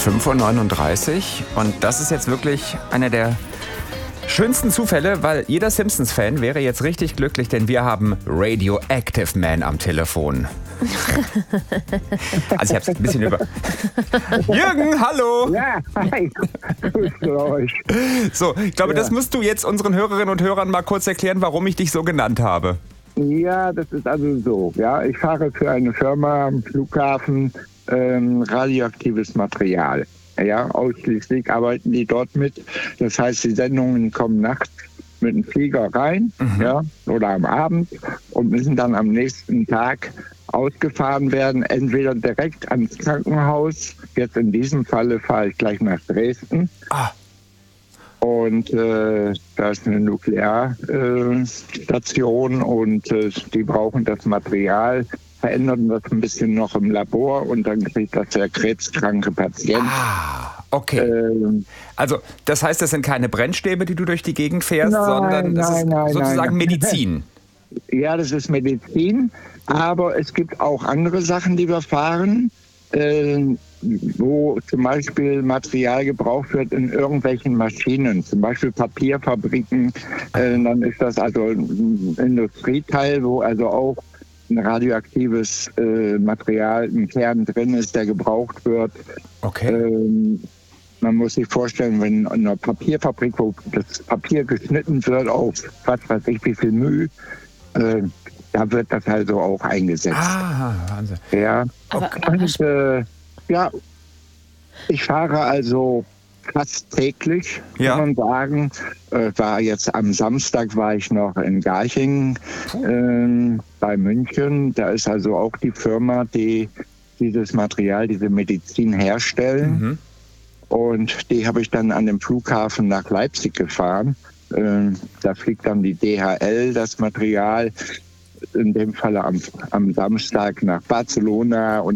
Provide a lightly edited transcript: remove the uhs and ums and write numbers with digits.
5:39 Uhr und das ist jetzt wirklich einer der schönsten Zufälle, weil jeder Simpsons-Fan wäre jetzt richtig glücklich, denn wir haben Radioactive Man am Telefon. Also ich hab's ein bisschen über... Jürgen, hallo! Ja, hi! Grüßt euch. So, ich glaube, das musst du jetzt unseren Hörerinnen und Hörern mal kurz erklären, warum ich dich so genannt habe. Ja, das ist also so. Ja, ich fahre für eine Firma am Flughafen radioaktives Material. Ja, ausschließlich arbeiten die dort mit. Das heißt, die Sendungen kommen nachts mit dem Flieger rein, ja, oder am Abend und müssen dann am nächsten Tag ausgefahren werden, entweder direkt ans Krankenhaus. Jetzt in diesem Falle fahre ich gleich nach Dresden. Und da ist eine Nuklearstation und die brauchen das Material, verändern das ein bisschen noch im Labor und dann kriegt das der krebskranke Patient. Okay. Also das heißt, das sind keine Brennstäbe, die du durch die Gegend fährst, sondern das ist sozusagen Medizin. Ja, das ist Medizin, aber es gibt auch andere Sachen, die wir fahren, wo zum Beispiel Material gebraucht wird in irgendwelchen Maschinen, zum Beispiel Papierfabriken. Dann ist das also ein Industrieteil, wo also auch ein radioaktives Material, ein Kern drin ist, der gebraucht wird. Okay. Man muss sich vorstellen, wenn in einer Papierfabrik, wo das Papier geschnitten wird auf was weiß ich wie viel Mühe, da wird das also auch eingesetzt. Wahnsinn. Ja. Und, ja, ich fahre also fast täglich, kann man sagen. Am Samstag war ich noch in Garching bei München. Da ist also auch die Firma, die dieses Material, diese Medizin herstellen. Und die habe ich dann an dem Flughafen nach Leipzig gefahren. Da fliegt dann die DHL das Material, in dem Falle am Samstag nach Barcelona. Und